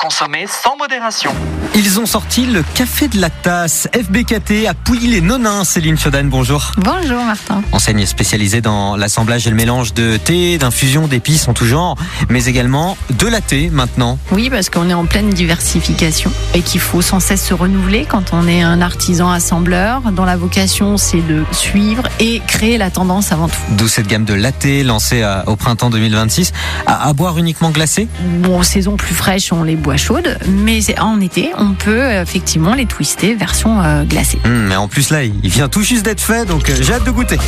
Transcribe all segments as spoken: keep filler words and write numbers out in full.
consommer sans modération. Ils ont sorti le café de la tasse. F B K T à Pouilly-les-Nonains. Céline Chaudan, bonjour. Bonjour Martin. Enseigne spécialisée dans l'assemblage et le mélange de thé, d'infusions, d'épices en tout genre, mais également de latte maintenant. Oui, parce qu'on est en pleine diversification et qu'il faut sans cesse se renouveler quand on est un artisan assembleur dont la vocation c'est de suivre et créer la tendance avant tout. D'où cette gamme de latte lancée à, au printemps deux mille vingt-six. À, à boire uniquement glacé ? Bon, en saison plus fraîche, on les boit chaudes, mais en été, on peut effectivement les twister version euh, glacée. Mmh, mais en plus là, il vient tout juste d'être fait, donc euh, j'ai hâte de goûter.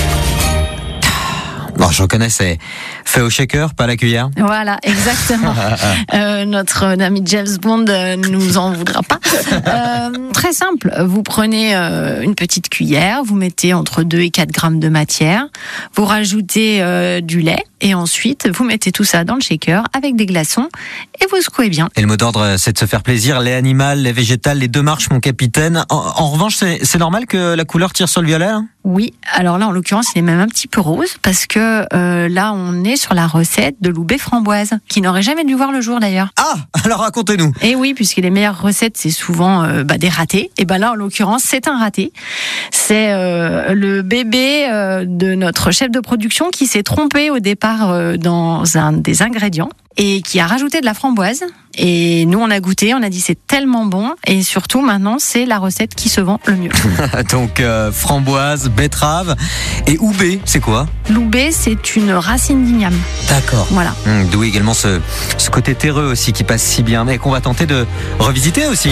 Bon, je reconnais, c'est fait au shaker, pas à la cuillère. Voilà, exactement. euh, notre ami James Bond euh, nous en voudra pas. Euh, très simple. Vous prenez euh, une petite cuillère, vous mettez entre deux et quatre grammes de matière, vous rajoutez euh, du lait et ensuite vous mettez tout ça dans le shaker avec des glaçons et vous secouez bien. Et le mot d'ordre, c'est de se faire plaisir. Lait animal, lait végétal, les deux marches, mon capitaine. En, en revanche, c'est, c'est normal que la couleur tire sur le violet, hein ? Oui, alors là en l'occurrence il est même un petit peu rose parce que euh, là on est sur la recette de Loubet framboise qui n'aurait jamais dû voir le jour d'ailleurs. Ah, alors racontez-nous. Et oui, puisque les meilleures recettes c'est souvent euh, bah, des ratés. Et ben là en l'occurrence c'est un raté. C'est euh, le bébé euh, de notre chef de production qui s'est trompé au départ euh, dans un des ingrédients et qui a rajouté de la framboise. Et nous, on a goûté, on a dit c'est tellement bon. Et surtout, maintenant, c'est la recette qui se vend le mieux. Donc, euh, framboise, betterave et oubé, c'est quoi ? Loubet, c'est une racine d'igname. D'accord. Voilà. Mmh, d'où également ce, ce côté terreux aussi qui passe si bien, mais qu'on va tenter de revisiter aussi.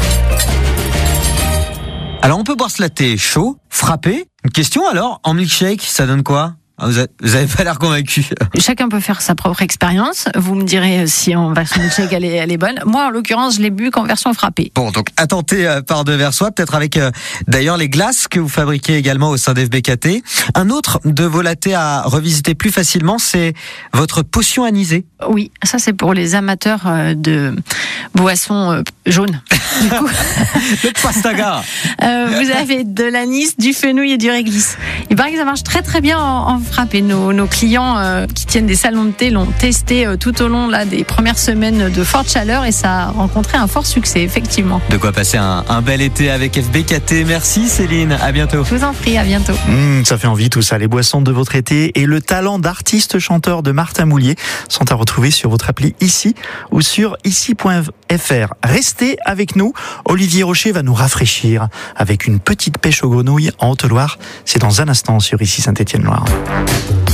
Alors, on peut boire ce latte chaud, frappé. Une question alors, en milkshake, ça donne quoi ? Vous avez pas l'air convaincu. Chacun peut faire sa propre expérience. Vous me direz si en version milkshake elle est, elle est bonne. Moi, en l'occurrence, je l'ai bu qu'en version frappée. Bon, donc à tenter par deux vers soi, peut-être avec euh, d'ailleurs les glaces que vous fabriquez également au sein d'F B K T. Un autre de vos lattés à revisiter plus facilement, c'est votre potion anisée. Oui, ça c'est pour les amateurs de boissons euh, jaunes. Du coup, le pastaga. euh, vous avez de l'anis, du fenouil et du réglisse. Il paraît que ça marche très très bien en, en frappé. Nos, nos clients euh, qui tiennent des salons de thé l'ont testé euh, tout au long là, des premières semaines de forte chaleur et ça a rencontré un fort succès, effectivement. De quoi passer un, un bel été avec F B K T. Merci Céline, à bientôt. Je vous en prie, à bientôt. Mmh, ça fait envie tout ça, les boissons de votre été et le talent d'artiste chanteur de Martin Moulier sont à retrouver sur votre appli ici ou sur ici point f r. Restez avec nous, Olivier Rocher va nous rafraîchir avec une petite pêche aux grenouilles en Haute-Loire. C'est dans un instant sur Ici Saint-Étienne-Loire.